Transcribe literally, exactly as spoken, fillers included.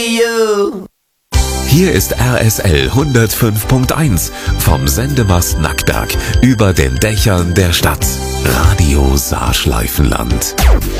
you. Hier ist R S L hundertfünf Punkt eins vom Sendemast Nackberg über den Dächern der Stadt. Radio Saarschleifenland.